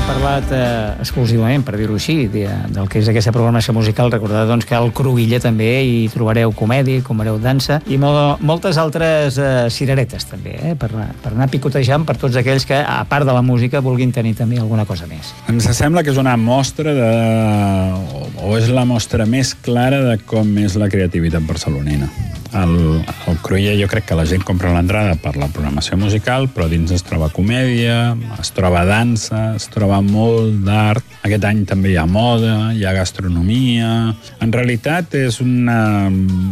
parlat exclusivament, per dir-ho així, del que és aquesta programació musical. Recordeu doncs, que al Cruïlla també hi trobareu comèdia, hi trobareu dansa i moltes altres cireretes també, per anar picotejant per tots aquells que, a part de la música, vulguin tenir també alguna cosa més. Ens sembla que és una mostra o és la mostra més clara de com és la creativitat barcelonina. Al Cruïlla jo crec que la gent compra l'entrada per la programació musical, però dins es troba comèdia, es troba dansa, es troba molt d'art. Aquest any també hi ha moda, hi ha gastronomia. En realitat és una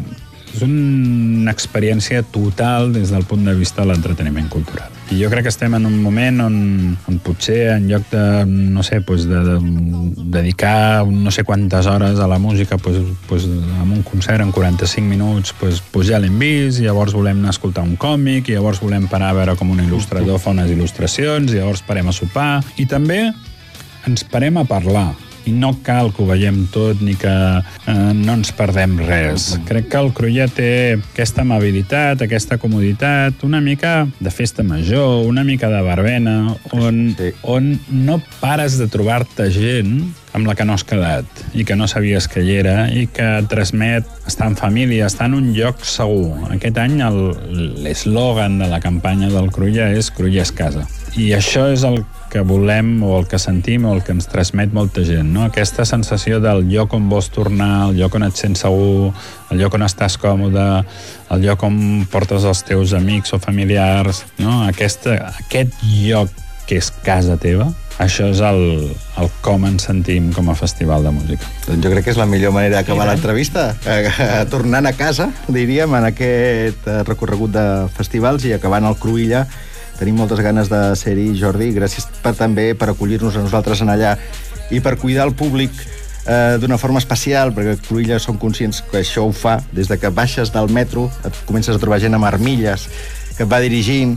experiència total des del punt de vista de l'entreteniment cultural. I jo crec que estem en un moment on potser en lloc de, no sé, de dedicar no sé quantes hores a la música, amb un concert en 45 minuts, ja l'hem vist, i llavors volem anar a escoltar un còmic, i llavors volem parar a veure com un il·lustrador fa unes il·lustracions, i llavors parem a sopar, i també ens parem a parlar. I no cal que ho veiem tot ni que no ens perdem res. Crec que el Cruïlla té aquesta amabilitat, aquesta comoditat, una mica de festa major, una mica de verbena, on no pares de trobar-te gent amb la que no has quedat i que no sabies que hi era i que et transmet estar en família, estar en un lloc segur. Aquest any l'eslògan de la campanya del Cruïlla és Cruïlla és casa. I això és el que volem o el que sentim o el que ens transmet molta gent, no? Aquesta sensació del lloc on vols tornar, el lloc on et sents segur, el lloc on estàs còmode, el lloc on portes els teus amics o familiars, no? Aquest lloc que és casa teva, això és el com ens sentim com a festival de música. Doncs jo crec que és la millor manera d'acabar l'entrevista, tornant a casa, diríem, en aquest recorregut de festivals i acabant el Cruïlla. Tenim moltes ganes de ser-hi, Jordi. Gràcies també per acollir-nos a nosaltres en allà i per cuidar el públic d'una forma especial, perquè a Cruïlla som conscients que això ho fa. Des de que baixes del metro et comences a trobar gent amb armilles que et va dirigint,